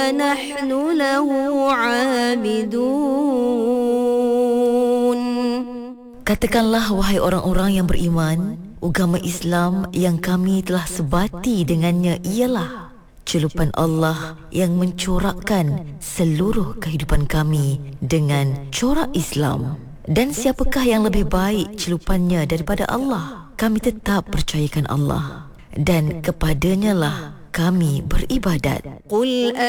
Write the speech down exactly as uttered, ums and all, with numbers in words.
ونحن له عابدون. Katakanlah wahai orang-orang yang beriman, agama Islam yang kami telah sebati dengannya ialah celupan Allah yang mencorakkan seluruh kehidupan kami dengan corak Islam. Dan siapakah yang lebih baik celupannya daripada Allah? Kami tetap percayakan Allah dan kepadanya lah kami beribadat. Qul